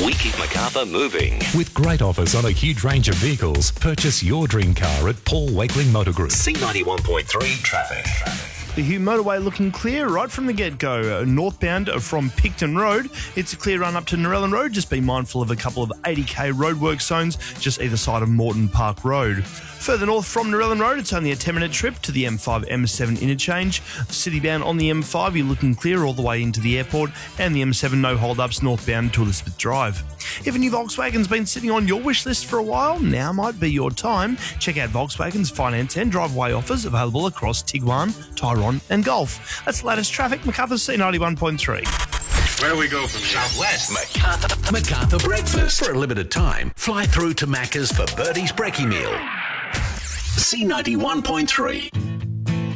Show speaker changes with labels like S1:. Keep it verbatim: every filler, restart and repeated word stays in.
S1: We keep Macarthur moving.
S2: With great offers on a huge range of vehicles, purchase your dream car at Paul Wakeling Motor Group.
S1: C ninety-one point three traffic.
S3: The Hugh motorway looking clear right from the get-go. Northbound from Picton Road, it's a clear run up to Narellan Road. Just be mindful of a couple of eighty k roadwork zones just either side of Moreton Park Road. Further north from Narellan Road, it's only a ten minute trip to the M five M seven interchange. City-bound on the M five, you're looking clear all the way into the airport, and the M seven no hold-ups northbound to Elizabeth Drive. If a new Volkswagen's been sitting on your wish list for a while, now might be your time. Check out Volkswagen's finance and driveway offers available across Tiguan, Tyrone and Golf. That's the latest traffic, Macarthur C ninety-one point three.
S4: Where do we go from here?
S1: Southwest. Macarthur. Macarthur Breakfast. For a limited time, fly through to Macca's for Birdie's Brekkie Meal. C ninety-one point three.